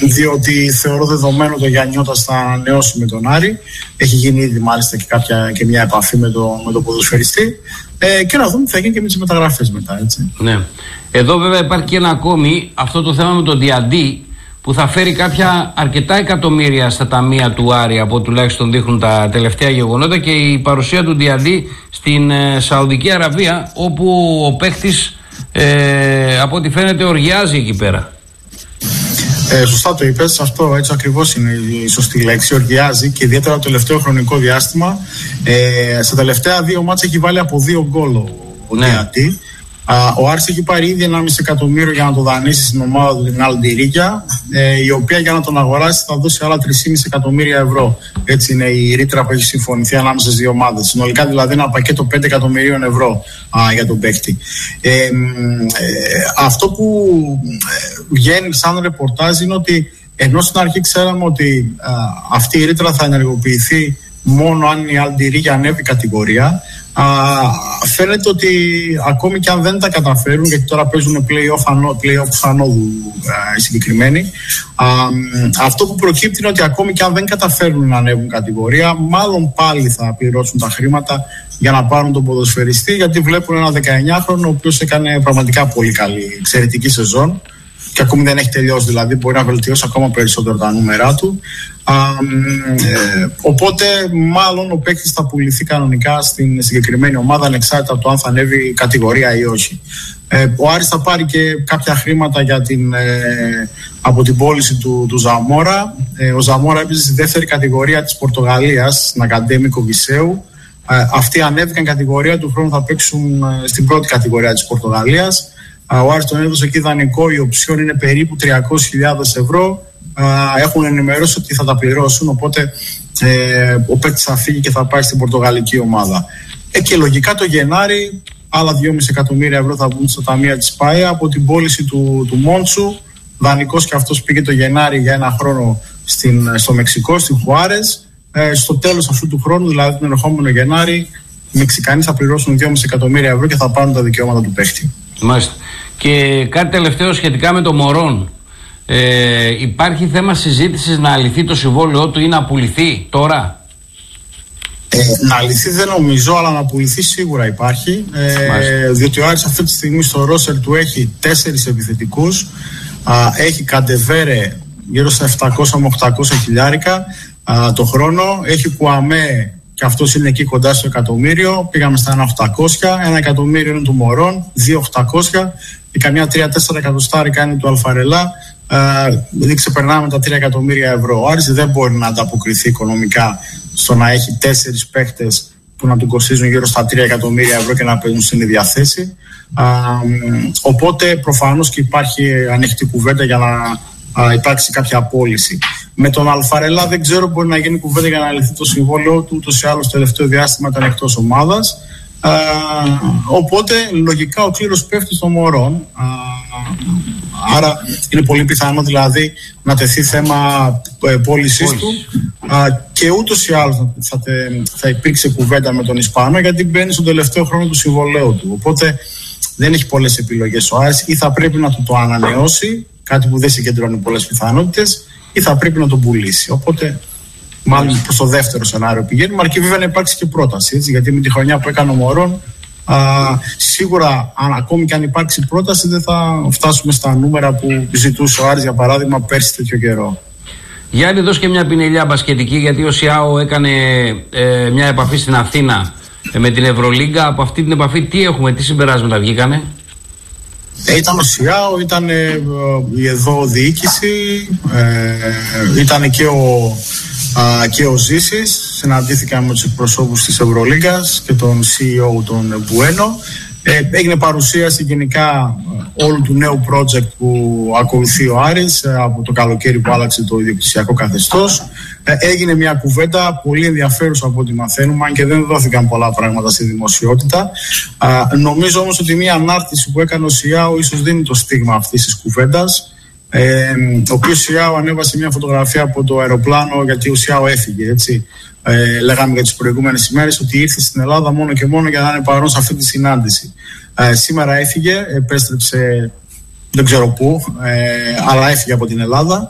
διότι θεωρώ δεδομένο το Γιαννιώτας θα ανανεώσει με τον Άρη. Έχει γίνει ήδη μάλιστα και μια επαφή με τον ποδοσφαιριστή. Και να δούμε τι θα γίνει και με τις μεταγραφές μετά. Έτσι. Ναι. Εδώ βέβαια υπάρχει και ένα ακόμη, αυτό το θέμα με τον Διαντή, που θα φέρει κάποια αρκετά εκατομμύρια στα ταμεία του Άρη, από τουλάχιστον δείχνουν τα τελευταία γεγονότα, και η παρουσία του Διαντή στην Σαουδική Αραβία, όπου ο παίχτης από ό,τι φαίνεται οργιάζει εκεί πέρα. Σωστά το είπες, αυτό έτσι ακριβώς είναι η σωστή λέξη, οργιάζει, και ιδιαίτερα το τελευταίο χρονικό διάστημα. Στα τελευταία 2 μάτς έχει βάλει από 2 γκολ ο Διαντή. Ο Άρης έχει πάρει ήδη 1,5 εκατομμύριο για να το δανείσει στην ομάδα του, την Αλντιρίγια, η οποία για να τον αγοράσει θα δώσει άλλα 3,5 εκατομμύρια ευρώ. Έτσι είναι η ρήτρα που έχει συμφωνηθεί ανάμεσα στις 2 ομάδες. Συνολικά δηλαδή ένα πακέτο 5 εκατομμυρίων ευρώ για τον παίκτη. Αυτό που βγαίνει σαν ρεπορτάζ είναι ότι ενώ στην αρχή ξέραμε ότι αυτή η ρήτρα θα ενεργοποιηθεί μόνο αν η Αλντιρίγια ανέβει κατηγορία, φαίνεται ότι ακόμη και αν δεν τα καταφέρουν, γιατί τώρα παίζουν play-off ανόδου οι συγκεκριμένοι, αυτό που προκύπτει είναι ότι ακόμη και αν δεν καταφέρουν να ανέβουν κατηγορία, μάλλον πάλι θα πληρώσουν τα χρήματα για να πάρουν τον ποδοσφαιριστή, γιατί βλέπουν ένα 19χρονο ο οποίος έκανε πραγματικά πολύ καλή εξαιρετική σεζόν και ακόμη δεν έχει τελειώσει, δηλαδή μπορεί να βελτιώσει ακόμα περισσότερο τα νούμερά του. Οπότε μάλλον ο παίκτης θα πουληθεί κανονικά στην συγκεκριμένη ομάδα, ανεξάρτητα από το αν θα ανέβει κατηγορία ή όχι. Ο Άρης θα πάρει και κάποια χρήματα από την πώληση του Ζαμόρα. Ο Ζαμόρα έπαιζε στη δεύτερη κατηγορία της Πορτογαλίας, στην Ακαντέμικο Βισέου. Αυτοί ανέβηκαν κατηγορία, του χρόνου θα παίξουν στην πρώτη κατηγορία της Πορτογαλίας. Ο Άρης τον έδωσε εκεί δανεικό, η οψιόν είναι περίπου 300.000 ευρώ. Έχουν ενημερώσει ότι θα τα πληρώσουν, οπότε ο παίκτης θα φύγει και θα πάει στην πορτογαλική ομάδα. Και λογικά το Γενάρη άλλα 2,5 εκατομμύρια ευρώ θα βγουν στα ταμεία της ΠΑΕ από την πώληση του Μόντσου. Δανεικός και αυτός πήγε το Γενάρη για 1 χρόνο στο Μεξικό, στην Χουάρες. Στο τέλος αυτού του χρόνου, δηλαδή τον ερχόμενο Γενάρη, οι Μεξικανοί θα πληρώσουν 2,5 εκατομμύρια ευρώ και θα πάρουν τα δικαιώματα του παίκτη. Μάλιστα. Και κάτι τελευταίο σχετικά με το Μωρόν. Υπάρχει θέμα συζήτησης να αλυθεί το συμβόλαιό του ή να πουληθεί τώρα? Να αλυθεί δεν νομίζω, αλλά να πουληθεί σίγουρα υπάρχει. Διότι ο Άρης αυτή τη στιγμή στο ρόστερ του έχει 4 επιθετικούς. Έχει Καντεβέρε γύρω στα 700 με 800 χιλιάρικα το χρόνο. Έχει Κουαμέ, και αυτός είναι εκεί κοντά στο εκατομμύριο. Πήγαμε στα 1.800. 1 εκατομμύριο είναι του Μωρόν, 2.800 και καμιά 3-4 εκατοστάρικα είναι του Αλφαρελά. Δηλαδή ξεπερνάμε τα 3 εκατομμύρια ευρώ. Ο Άρης δεν μπορεί να ανταποκριθεί οικονομικά στο να έχει 4 παίχτες που να του κοστίζουν γύρω στα 3 εκατομμύρια ευρώ και να παίζουν στην ίδια θέση. Οπότε προφανώς και υπάρχει ανοιχτή κουβέντα για να υπάρξει κάποια απόλυση. Με τον Αλφαρελά δεν ξέρω, μπορεί να γίνει κουβέντα για να λυθεί το συμβόλαιο του, ούτως ή άλλως το τελευταίο διάστημα ήταν εκτός ομάδας. Οπότε λογικά ο κλήρος πέφτει στο Μωρόν. Άρα είναι πολύ πιθανό δηλαδή να τεθεί θέμα πώλησης του, και ούτως ή άλλως θα υπήρξε κουβέντα με τον Ισπανό, γιατί μπαίνει στον τελευταίο χρόνο του συμβολέου του. Οπότε δεν έχει πολλές επιλογές ο Άρης. Ή θα πρέπει να το ανανεώσει, κάτι που δεν συγκεντρώνει πολλές πιθανότητες, ή θα πρέπει να τον πουλήσει. Οπότε μάλλον προς το δεύτερο σενάριο πηγαίνουμε, αρκεί βέβαια να υπάρξει και πρόταση, έτσι, γιατί με τη χρονιά που έκανε ο Μωρόν, σίγουρα ακόμη και αν υπάρξει πρόταση δεν θα φτάσουμε στα νούμερα που ζητούσε ο Άρης, για παράδειγμα, πέρσι τέτοιο καιρό. Γιάννη, δώσ' και μια πινελιά μπασκετική, γιατί ο ΣΙΑΟ έκανε μια επαφή στην Αθήνα με την Ευρωλίγκα. Από αυτή την επαφή τι έχουμε, τι συμπεράσματα βγήκανε? Ήταν ο ΣΙΑΟ, ήταν η εδώ διοίκηση, ήταν και ο Ζήσης. Συναντήθηκα με τους εκπροσώπους της Ευρωλίγκας και τον CEO τον Μπουένο. Έγινε παρουσίαση γενικά όλου του νέου project που ακολουθεί ο Άρης από το καλοκαίρι που άλλαξε το ιδιοκτησιακό καθεστώς. Έγινε μια κουβέντα πολύ ενδιαφέρουσα από ό,τι μαθαίνουμε, αν και δεν δόθηκαν πολλά πράγματα στη δημοσιότητα. Νομίζω όμως ότι μια ανάρτηση που έκανε ο ΣΙΑΟ ίσως δίνει το στίγμα αυτής της κουβέντας. Ο οποίος ΣΙΑΟ ανέβασε μια φωτογραφία από το αεροπλάνο, γιατί ο ΣΙΑΟ έφυγε, έτσι. Λέγαμε για τις προηγούμενες ημέρες ότι ήρθε στην Ελλάδα μόνο και μόνο για να είναι παρόν σε αυτή τη συνάντηση. Σήμερα έφυγε, επέστρεψε δεν ξέρω πού, αλλά έφυγε από την Ελλάδα.